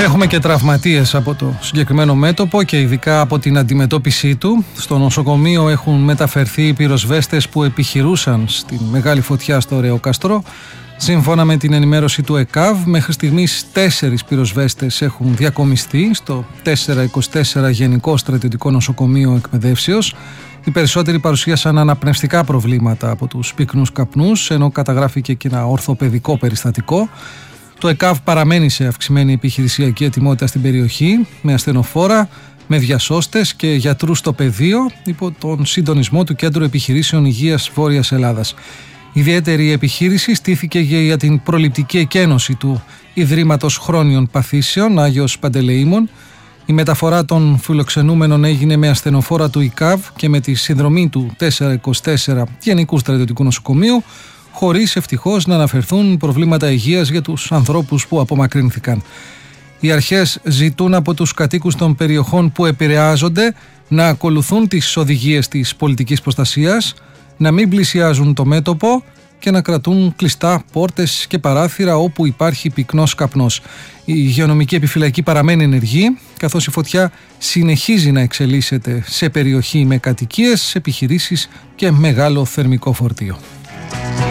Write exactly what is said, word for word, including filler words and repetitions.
Έχουμε και τραυματίες από το συγκεκριμένο μέτωπο και ειδικά από την αντιμετώπιση του. Στο νοσοκομείο έχουν μεταφερθεί οι πυροσβέστες που επιχειρούσαν στη μεγάλη φωτιά στο Ρεοκαστρό. Σύμφωνα με την ενημέρωση του ΕΚΑΒ, μέχρι στιγμής τέσσερις πυροσβέστες έχουν διακομιστεί στο τετρακόσια είκοσι τέσσερα Γενικό Στρατιωτικό Νοσοκομείο Εκπαιδεύσεως. Οι περισσότεροι παρουσίασαν αναπνευστικά προβλήματα από τους πυκνούς καπνούς, ενώ καταγράφηκε και ένα ορθοπαιδικό περιστατικό. Το ΕΚΑΒ παραμένει σε αυξημένη επιχειρησιακή ετοιμότητα στην περιοχή, με ασθενοφόρα, με διασώστες και γιατρούς στο πεδίο, υπό τον συντονισμό του Κέντρου Επιχειρήσεων Υγείας Βόρειας Ελλάδας. Ιδιαίτερη επιχείρηση στήθηκε για την προληπτική εκένωση του Ιδρύματος Χρόνιων Παθήσεων Άγιος Παντελεήμων. Η μεταφορά των φιλοξενούμενων έγινε με ασθενοφόρα του ΙΚΑΒ και με τη συνδρομή του τετρακόσια είκοσι τέσσερα Γενικού Στρατιωτικού Νοσοκομείου, χωρίς ευτυχώς να αναφερθούν προβλήματα υγείας για τους ανθρώπους που απομακρύνθηκαν. Οι αρχές ζητούν από τους κατοίκους των περιοχών που επηρεάζονται να ακολουθούν τις οδηγίες της πολιτικής προστασίας, να μην πλησιάζουν το μέτωπο και να κρατούν κλειστά πόρτες και παράθυρα όπου υπάρχει πυκνός καπνός. Η υγειονομική επιφυλακή παραμένει ενεργή, καθώς η φωτιά συνεχίζει να εξελίσσεται σε περιοχή με κατοικίες, επιχειρήσεις και μεγάλο θερμικό φορτίο.